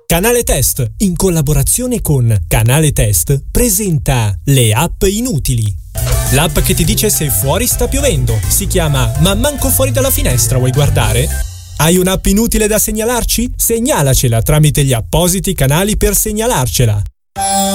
Canale Test, in collaborazione con Canale Test, presenta le app inutili. L'app che ti dice se fuori sta piovendo. Si chiama Ma manco fuori dalla finestra, vuoi guardare? Hai un'app inutile da segnalarci? Segnalacela tramite gli appositi canali per segnalarcela.